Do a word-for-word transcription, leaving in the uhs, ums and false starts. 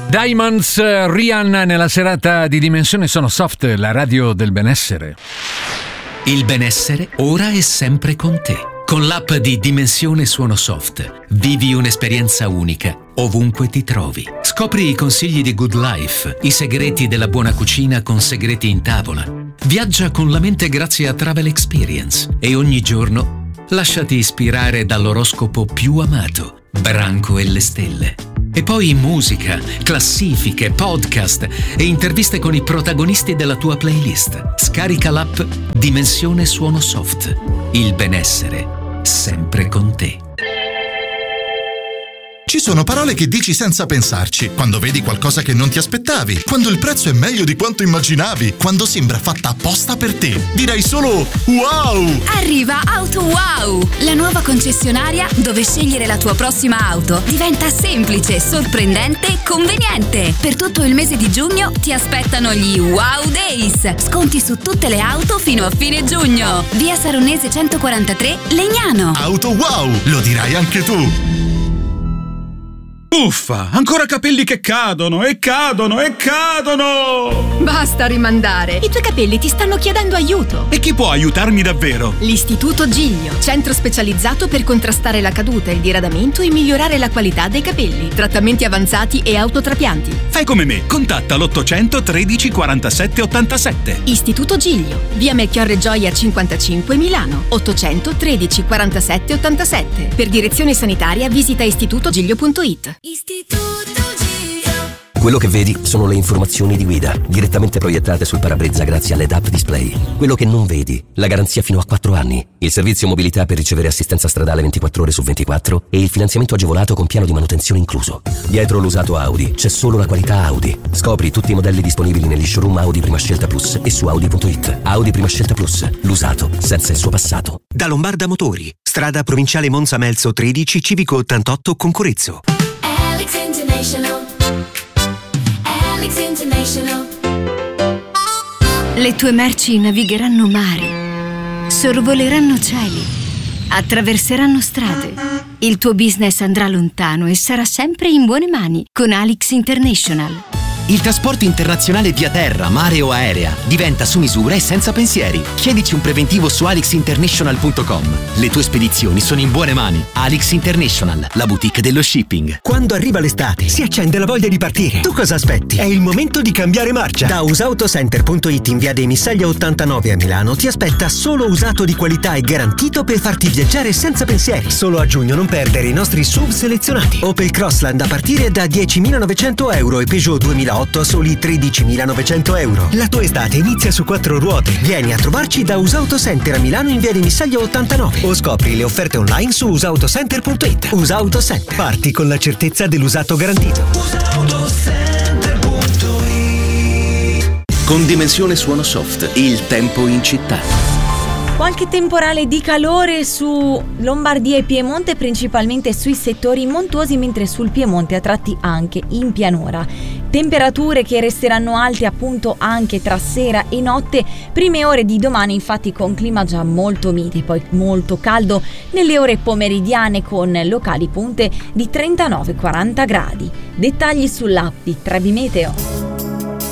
Diamonds, Rihanna nella serata di Dimensione Suono Soft, la radio del benessere. Il benessere ora è sempre con te. Con l'app di Dimensione Suono Soft vivi un'esperienza unica ovunque ti trovi. Scopri i consigli di Good Life, i segreti della buona cucina con segreti in tavola. Viaggia con la mente grazie a Travel Experience e ogni giorno lasciati ispirare dall'oroscopo più amato, Branco e le stelle. E poi musica, classifiche, podcast e interviste con i protagonisti della tua playlist. Scarica l'app Dimensione Suono Soft. Il benessere sempre con te. Ci sono parole che dici senza pensarci, quando vedi qualcosa che non ti aspettavi, quando il prezzo è meglio di quanto immaginavi, quando sembra fatta apposta per te. Direi solo wow! Arriva Auto Wow, la nuova concessionaria dove scegliere la tua prossima auto diventa semplice, sorprendente e conveniente. Per tutto il mese di giugno ti aspettano gli Wow Days. Sconti su tutte le auto fino a fine giugno. Via Saronese centoquarantatré, Legnano. Auto Wow, lo dirai anche tu! Uffa, ancora capelli che cadono e cadono e cadono! Basta rimandare, i tuoi capelli ti stanno chiedendo aiuto. E chi può aiutarmi davvero? L'Istituto Giglio, centro specializzato per contrastare la caduta, il diradamento e migliorare la qualità dei capelli. Trattamenti avanzati e autotrapianti. Fai come me, contatta l'ottocento tredici quarantasette ottantasette. Istituto Giglio, via Melchiorre Gioia cinquantacinque, Milano. ottocento tredici quarantasette ottantasette. Per direzione sanitaria visita istitutogiglio punto it. Istituto Giglio. Quello che vedi sono le informazioni di guida, direttamente proiettate sul parabrezza grazie all'E D A P Display. Quello che non vedi, la garanzia fino a quattro anni, il servizio mobilità per ricevere assistenza stradale ventiquattro ore su ventiquattro e il finanziamento agevolato con piano di manutenzione incluso. Dietro l'usato Audi c'è solo la qualità Audi. Scopri tutti i modelli disponibili negli showroom Audi Prima Scelta Plus e su Audi punto it. Audi Prima Scelta Plus, l'usato senza il suo passato. Da Lombarda Motori, strada provinciale Monza Melzo tredici, civico ottantotto, Concorrezzo. Alex International. Alex International. Le tue merci navigheranno mari, sorvoleranno cieli, attraverseranno strade. Il tuo business andrà lontano e sarà sempre in buone mani con Alex International. Il trasporto internazionale via terra, mare o aerea diventa su misura e senza pensieri. Chiedici un preventivo su alex international punto com. Le tue spedizioni sono in buone mani. Alex International, la boutique dello shipping. Quando arriva l'estate si accende la voglia di partire. Tu cosa aspetti? È il momento di cambiare marcia. Da usautocenter punto it in via dei Missaglia ottantanove a Milano ti aspetta solo usato di qualità e garantito per farti viaggiare senza pensieri. Solo a giugno non perdere i nostri S U V selezionati. Opel Crossland a partire da diecimilanovecento euro e Peugeot duemilaotto a soli tredicimilanovecento euro. La tua estate inizia su quattro ruote. Vieni a trovarci da Usautocenter a Milano in via dei Missaglia ottantanove o scopri le offerte online su usautocenter punto it. Usautocenter. Parti con la certezza dell'usato garantito. Usautocenter punto it. Con Dimensione Suono Soft, il tempo in città. Qualche temporale di calore su Lombardia e Piemonte, principalmente sui settori montuosi, mentre sul Piemonte a tratti anche in pianura. Temperature che resteranno alte appunto anche tra sera e notte, prime ore di domani infatti con clima già molto mite, poi molto caldo nelle ore pomeridiane con locali punte di trentanove quaranta gradi. Dettagli sull'app di Trebi Meteo.